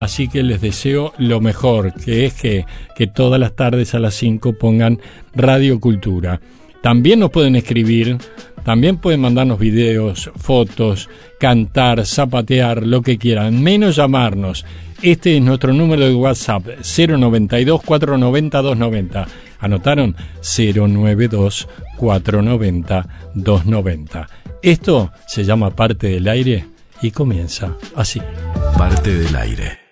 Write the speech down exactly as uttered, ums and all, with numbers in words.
Así que les deseo lo mejor, que es que, que todas las tardes a las cinco pongan Radio Cultura. También nos pueden escribir, también pueden mandarnos videos, fotos, cantar, zapatear, lo que quieran, menos llamarnos. Este es nuestro número de WhatsApp, cero noventa y dos, cuatrocientos noventa, doscientos noventa. ¿Anotaron? cero noventa y dos, cuatrocientos noventa, doscientos noventa. Esto se llama Parte del Aire y comienza así. Parte del Aire.